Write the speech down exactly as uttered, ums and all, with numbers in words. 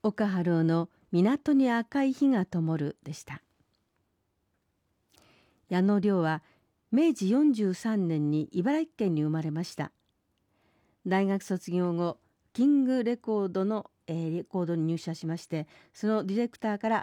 岡春夫の港に赤い火が灯るでした。矢野亮はめいじよんじゅうさんねんに茨城県に生まれました。大学卒業後、キングレコードの、えー、レコードに入社しまして、そのディレクターから